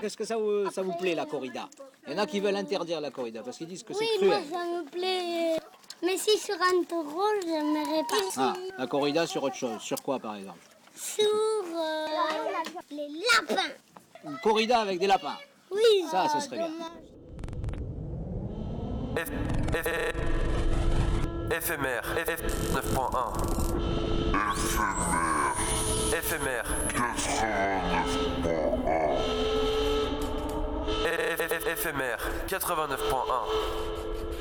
qu'est-ce que ça vous plaît, la corrida? Il y en a qui veulent interdire la corrida parce qu'ils disent que c'est Oui, cruel. moi ça me plaît. Mais si sur un taureau, j'aimerais pas. Ah, la corrida sur autre chose. Sur quoi, par exemple? Sur les lapins. Une corrida avec des lapins. Oui, Ça, ce serait bien. Éphémère, 9.1. Éphémère, 89.1. Éphémère, 89.1.